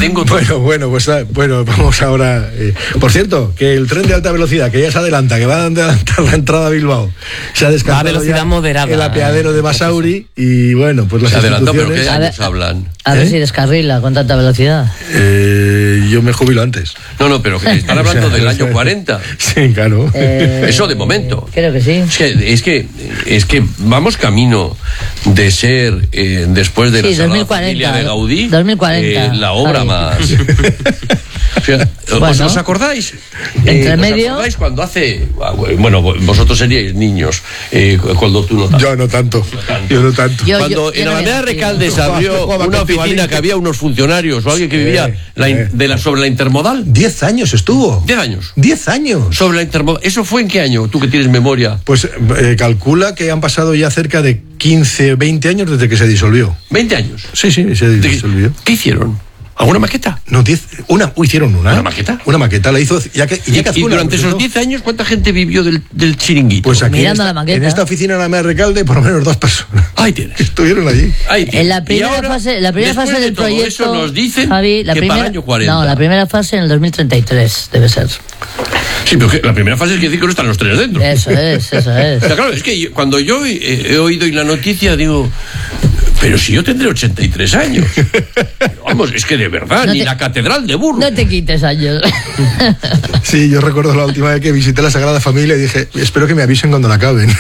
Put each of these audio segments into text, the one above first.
tengo todo. Bueno, vamos ahora. Por cierto, que el tren de alta velocidad, que ya se adelanta, que va a adelantar la entrada a Bilbao, se ha descartado a velocidad moderada. El apeadero de Basauri y bueno, pues las se adelantó, pero instituciones... ¿qué años hablan? A ver si descarrila con tanta velocidad. Yo me jubilo antes. No, pero que están hablando del año 40. Sí, claro. Eso de momento. Creo que sí. Es que vamos camino de ser, después de la Sagrada 2040, Familia de Gaudí, 2040, la obra más... O sea, bueno, ¿os acordáis? Entre ¿Os medio... acordáis cuando hace... Bueno, vosotros seríais niños, cuando tú no tanto. Yo no tanto. Cuando en Alameda Recalde se abrió una oficina que había unos funcionarios o alguien que vivía sobre la intermodal. 10 años estuvo. 10 años. 10 años. Sobre la intermodal. ¿Eso fue en qué año? Tú que tienes memoria. Pues calcula que han pasado ya cerca de 15, 20 años desde que se disolvió. 20 años. Sí, se disolvió. ¿Qué hicieron? ¿Alguna maqueta? No, 10. Hicieron una. ¿Una maqueta? Una maqueta, la hizo. Y durante esos 10 años, ¿cuánta gente vivió del chiringuito? Pues aquí mirando la maqueta. En esta oficina en Alameda Recalde, por lo menos 2 personas. Ahí tienes. Estuvieron allí. En la primera fase del proyecto, eso nos dicen Javi, que para el año 40. No, la primera fase en el 2033 debe ser. Sí, pero la primera fase es que decir que no están los tres dentro. Eso es. Pero claro, es que cuando yo he oído la noticia, digo... Pero si yo tendré 83 años. Vamos, es que de verdad, ni la catedral de Burgos. No te quites años. Sí, yo recuerdo la última vez que visité la Sagrada Familia y dije, espero que me avisen cuando la acaben.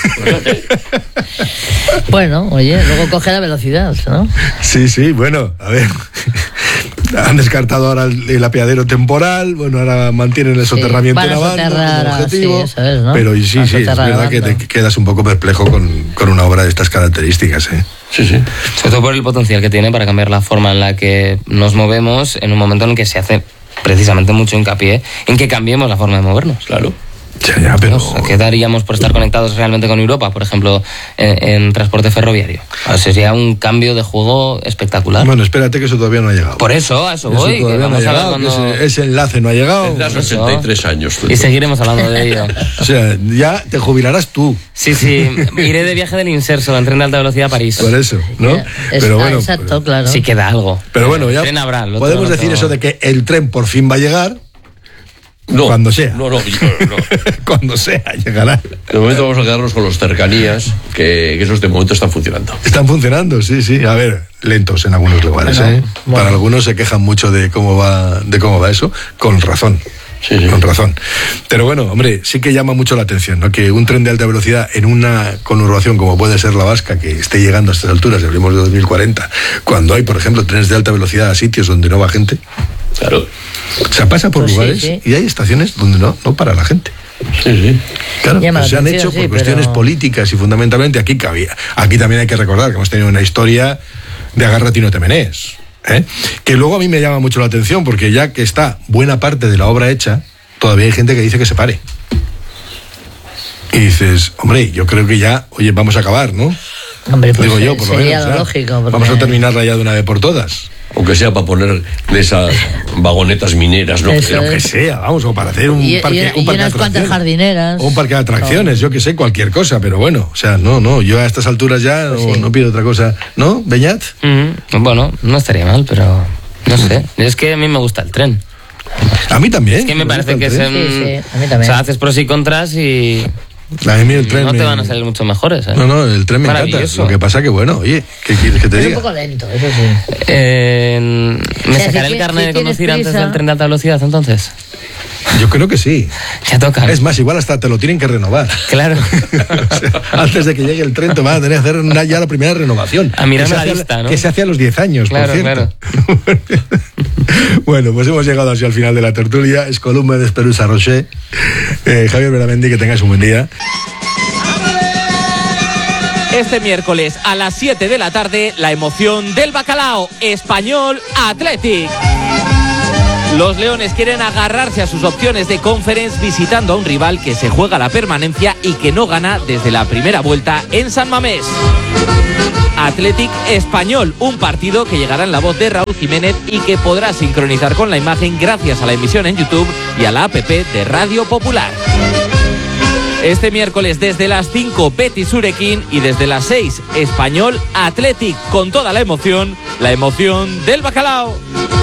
Bueno, oye, luego coge la velocidad, ¿no? Sí, bueno, a ver. Han descartado ahora el apeadero temporal, bueno, ahora mantienen el soterramiento en Habana como objetivo, sí, eso es, ¿no? Pero sí, es verdad que te quedas un poco perplejo con una obra de estas características, ¿eh? Sí. Sobre todo por el potencial que tiene para cambiar la forma en la que nos movemos en un momento en el que se hace precisamente mucho hincapié en que cambiemos la forma de movernos. Claro. Ya, pero... ¿Qué daríamos por estar conectados realmente con Europa, por ejemplo, en transporte ferroviario? Sería un cambio de juego espectacular. Bueno, espérate que eso todavía no ha llegado. Por eso, a eso voy. Todavía no ha llegado, ese enlace no ha llegado. Tendrás 83 años. Y seguiremos hablando de ello. O sea, ya te jubilarás tú. Sí, iré de viaje del Inserso, en tren de alta velocidad a París. Por eso, ¿no? Pero bueno, exacto, claro. Sí queda algo. Pero bueno, ya podemos decir eso de que el tren por fin va a llegar. No, cuando sea. No. Cuando sea, llegará. De momento vamos a quedarnos con los cercanías, que esos de momento están funcionando. Están funcionando, sí. A ver, lentos en algunos lugares, ¿eh? Bueno. Para algunos se quejan mucho de cómo va eso, con razón. Sí. Con razón. Pero bueno, hombre, sí que llama mucho la atención, ¿no? Que un tren de alta velocidad en una conurbación como puede ser la vasca, que esté llegando a estas alturas, hablemos de 2040, cuando hay, por ejemplo, trenes de alta velocidad a sitios donde no va gente. Claro. O sea, pasa por lugares y hay estaciones donde no para la gente. Sí. Claro, pues se han hecho por cuestiones políticas y fundamentalmente aquí también hay que recordar que hemos tenido una historia de agárrate y no te menees, ¿eh? Que luego a mí me llama mucho la atención porque ya que está buena parte de la obra hecha, todavía hay gente que dice que se pare. Y dices, hombre, yo creo que ya, oye, vamos a acabar, ¿no? Hombre, pues digo yo, por lo menos. Lógico, porque... Vamos a terminarla ya de una vez por todas. Aunque sea para poner de esas vagonetas mineras, ¿no? Lo que sea, vamos, o para hacer un parque y unas cuantas jardineras. O un parque de atracciones, yo que sé, cualquier cosa, pero bueno, o sea, no, yo a estas alturas ya no pido otra cosa. ¿No, Beñat? Bueno, no estaría mal, pero no sé. Es que a mí me gusta el tren. A mí también. Es que me parece que a mí también. O sea, haces pros y contras y... A mí el tren no te van a salir mucho mejores, ¿eh? No, el tren me encanta. Lo que pasa que, bueno, oye, ¿qué quieres que te diga? Es un poco lento, eso sí. ¿Me sacaré el carnet de conducir antes del tren de alta velocidad, entonces? Yo creo que sí. Ya toca. Es más, igual hasta te lo tienen que renovar. Claro. O sea, antes de que llegue el tren te van a tener que hacer ya la primera renovación. A mirar la lista, ¿no? Que se hace a los 10 años, claro, por cierto. Claro. Bueno, pues hemos llegado así al final de la tertulia. Es columna de Esperusa Rocher. Javier Beramendi, que tengáis un buen día. Este miércoles a las 7 de la tarde, la emoción del bacalao, Español Athletic. Los leones quieren agarrarse a sus opciones de Conference visitando a un rival que se juega la permanencia y que no gana desde la primera vuelta en San Mamés. Athletic Español, un partido que llegará en la voz de Raúl Jiménez y que podrá sincronizar con la imagen gracias a la emisión en YouTube y a la app de Radio Popular. Este miércoles desde las 5 Betis Surekin y desde las 6 Español Athletic, con toda la emoción del bacalao.